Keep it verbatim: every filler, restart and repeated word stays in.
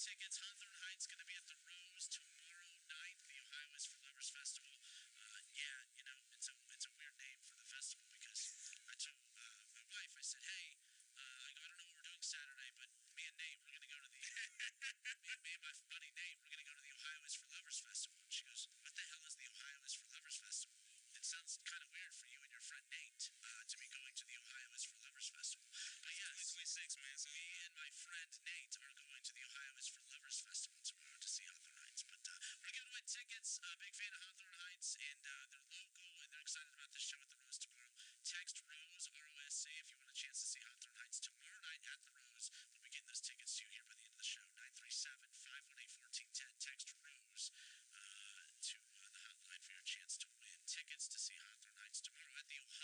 tickets. Hawthorne Heights going to be at the Rose tomorrow night. The Ohio is for Lovers Festival. Uh, yeah, you know, it's a it's a weird name for the festival because I told uh, my wife, I said, hey, uh, I go, I don't know what we're doing Saturday, but me and Nate, we're going to go to the, me, me and my buddy Nate, we're going to go to the Ohio is for Lovers Festival. And she goes, what the hell is the Ohio is for Lovers Festival? It sounds kind of weird for you and your friend Nate uh, to be going to the Ohio is for Lovers Festival. But yes, twenty twenty-six, man. So me and my friend Nate are going to the Ohio is for Lovers Festival tomorrow to see Hawthorne Heights. But uh, we're giving away tickets. Uh, big fan of Hawthorne Heights, and uh, they're local, and they're excited about the show at the Rose tomorrow. Text Rose